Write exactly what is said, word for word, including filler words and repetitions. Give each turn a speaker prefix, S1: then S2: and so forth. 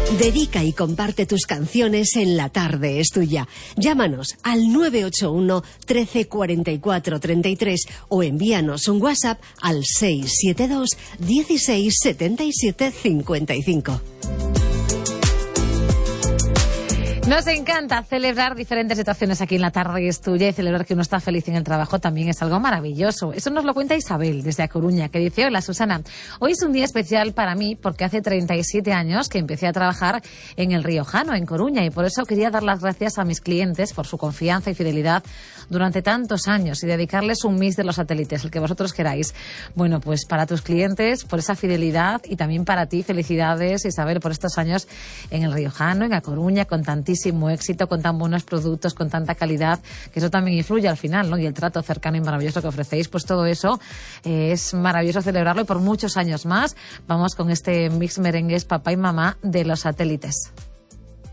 S1: Dedica y comparte tus canciones en La Tarde es Tuya. Llámanos al nueve ocho uno, trece, cuarenta y cuatro, treinta y tres o envíanos un WhatsApp al seis siete dos, dieciséis, setenta y siete, cincuenta y cinco.
S2: Nos encanta celebrar diferentes situaciones aquí en La Tarde es Tuya, y celebrar que uno está feliz en el trabajo también es algo maravilloso. Eso nos lo cuenta Isabel desde A Coruña, que dice: hola Susana, hoy es un día especial para mí porque hace treinta y siete años que empecé a trabajar en El Riojano, en Coruña, y por eso quería dar las gracias a mis clientes por su confianza y fidelidad durante tantos años y dedicarles un Mix de los satélites, el que vosotros queráis. Bueno, pues para tus clientes, por esa fidelidad, y también para ti, felicidades Isabel por estos años en El Riojano, en A Coruña, con tantísimo éxito, con tan buenos productos, con tanta calidad, que eso también influye al final, ¿no? Y el trato cercano y maravilloso que ofrecéis, pues todo eso eh, es maravilloso celebrarlo, y por muchos años más vamos con este mix merengues papá y mamá de los satélites.